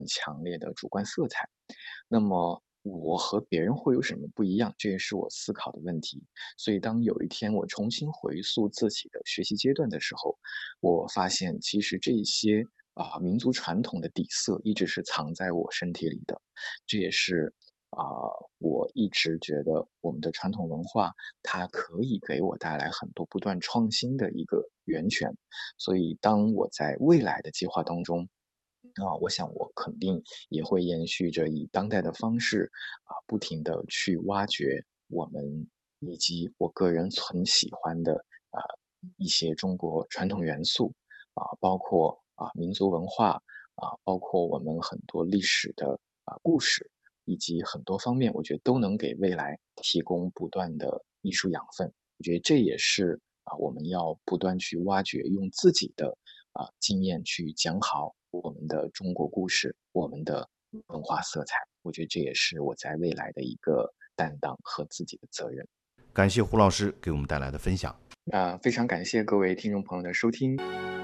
强烈的主观色彩。那么我和别人会有什么不一样？这也是我思考的问题。所以当有一天我重新回溯自己的学习阶段的时候，我发现其实这一些民族传统的底色一直是藏在我身体里的。这也是啊、我一直觉得我们的传统文化它可以给我带来很多不断创新的一个源泉。所以当我在未来的计划当中，我想我肯定也会延续着以当代的方式，不停的去挖掘我们以及我个人很喜欢的啊一些中国传统元素，包括民族文化，包括我们很多历史的故事，以及很多方面，我觉得都能给未来提供不断的艺术养分。我觉得这也是我们要不断去挖掘，用自己的经验去讲好我们的中国故事，我们的文化色彩。我觉得这也是我在未来的一个担当和自己的责任。 感谢胡老师给我们带来的分享。 非常感谢各位听众朋友的收听。